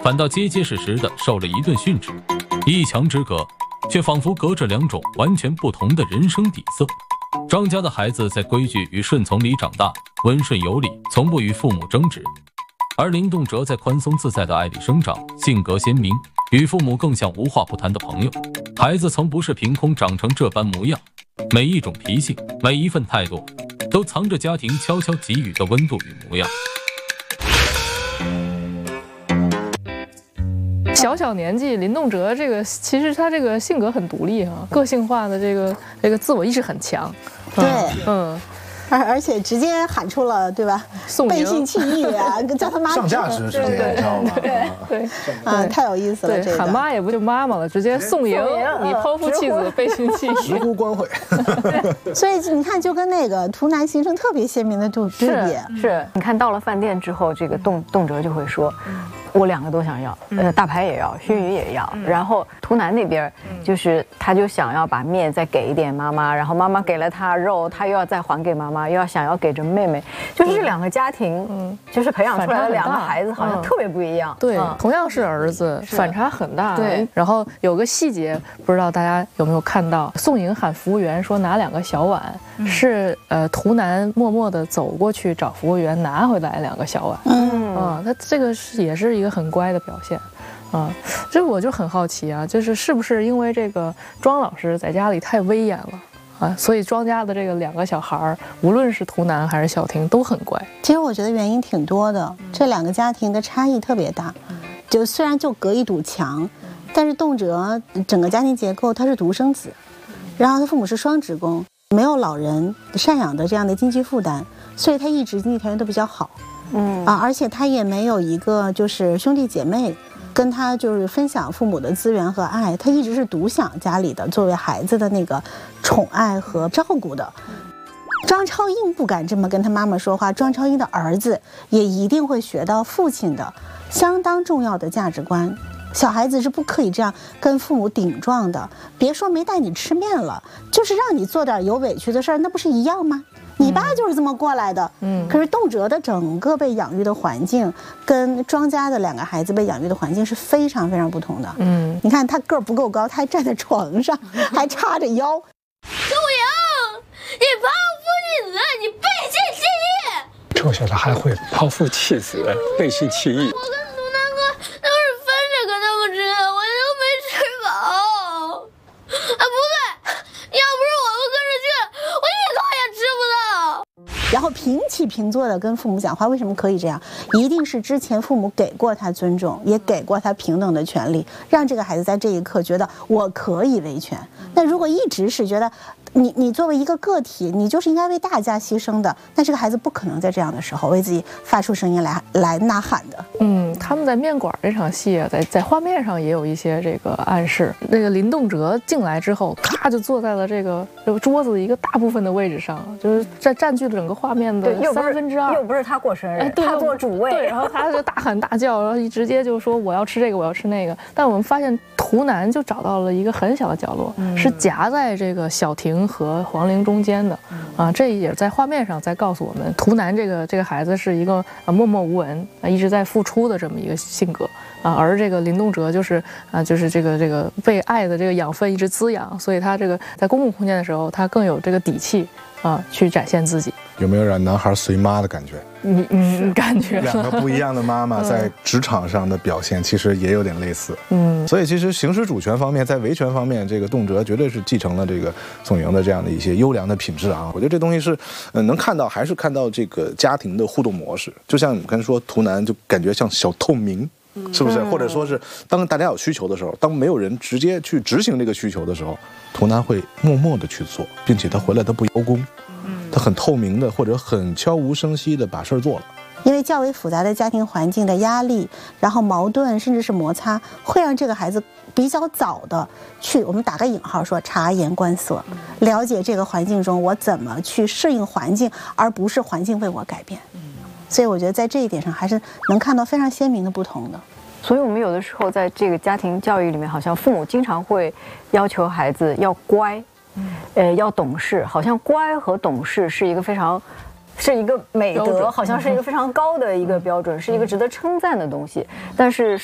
反倒结结实实的受了一顿训斥。一墙之隔，却仿佛隔着两种完全不同的人生底色。庄家的孩子在规矩与顺从里长大，温顺有礼，从不与父母争执；而林动辄在宽松自在的爱里生长，性格鲜明，与父母更像无话不谈的朋友。孩子曾不是凭空长成这般模样，每一种脾性，每一份态度，都藏着家庭悄悄给予的温度与模样。 小年纪，林动辄其实他这个性格很独立啊，个性化的这个自我意识很强。 对，而且直接喊出了，对吧？背信弃义啊，叫他妈上价值直接，你知道吗？ 对啊，太有意思了。 对，喊妈也不就妈妈了，直接送迎，你抛夫弃子，背信弃义， 直呼官讳。 所以你看，就跟那个图南形成特别鲜明的对比。 是，你看到了饭店之后，这个动辄就会说。我两个都想要，大排也要，熏鱼也要。然后图南那边就是他就想要把面再给一点妈妈，然后妈妈给了他肉，他又要再还给妈妈，又要想要给着妹妹。就是这两个家庭，就是培养出来的两个孩子，好像特别不一样。 对，同样是儿子，反差很大。对。然后有个细节，不知道大家有没有看到，宋颖喊服务员说拿2个小碗，是图南默默地走过去找服务员拿回来2个小碗。他这个也是一个很乖的表现，这我就很好奇啊，是不是因为这个庄老师在家里太威严了啊，所以庄家的这个2个小孩，无论是图南还是小婷都很乖。 其实我觉得原因挺多的，这2个家庭的差异特别大，就虽然就隔一堵墙，但是动辄整个家庭结构他是独生子，然后他父母是双职工，没有老人赡养的这样的经济负担，所以他一直经济条件都比较好。而且他也没有一个就是兄弟姐妹跟他就是分享父母的资源和爱，他一直是独享家里的作为孩子的那个宠爱和照顾的。庄超英不敢这么跟他妈妈说话，庄超英的儿子也一定会学到父亲的相当重要的价值观。小孩子是不可以这样跟父母顶撞的，别说没带你吃面了，就是让你做点有委屈的事儿，那不是一样吗？你爸就是这么过来的。可是动辄的整个被养育的环境跟庄家的2个孩子被养育的环境是非常非常不同的。你看他个儿不够高，他还站在床上还叉着腰。 宋颖，你抛夫弃子，你背信弃义。 臭小子还会抛夫弃子，背信弃义。 我跟图南哥都是分着跟他们吃的，我都没吃饱。不对，要不是我们跟着去，我一口也吃不到。 然后平起平坐的跟父母讲话，为什么可以这样？一定是之前父母给过他尊重，也给过他平等的权利，让这个孩子在这一刻觉得我可以维权。那如果一直是觉得你作为一个个体，你就是应该为大家牺牲的，那这个孩子不可能在这样的时候为自己发出声音来呐喊的。 他们在面馆这场戏啊，在画面上也有一些这个暗示。那个林动辄进来之后，咔就坐在了这个桌子一个大部分的位置上，就是占据了整个画面的2/3。 又不是他过生日，他做主位， 对，然后他就大喊大叫，然后直接就说我要吃这个，我要吃那个。但我们发现图南就找到了一个很小的角落，是夹在这个小婷和黄玲中间的。这也在画面上在告诉我们，图南这个孩子是一个默默无闻一直在付出的这么一个性格而这个林动辄就是这个被爱的这个养分一直滋养，所以他这个在公共空间的时候，他更有这个底气去展现自己。 有没有让男孩随妈的感觉？ 感觉 2个不一样的妈妈在职场上的表现其实也有点类似。所以其实行使主权方面，在维权方面，这个动辄绝对是继承了这个宋颖的这样的一些优良的品质啊。我觉得这东西是能看到，还是看到这个家庭的互动模式。就像你刚才说，图南就感觉像小透明。是不是？或者说是当大家有需求的时候，当没有人直接去执行这个需求的时候，图南会默默的去做，并且他回来他不邀功，他很透明的或者很悄无声息的把事儿做了。 因为较为复杂的家庭环境的压力，然后矛盾甚至是摩擦，会让这个孩子比较早的去，我们打个引号说察言观色，了解这个环境中我怎么去适应环境，而不是环境为我改变。所以我觉得在这一点上还是能看到非常鲜明的不同的。 所以我们有的时候在这个家庭教育里面，好像父母经常会要求孩子要乖，要懂事，好像乖和懂事是一个美德，好像是一个非常高的一个标准，是一个值得称赞的东西。但是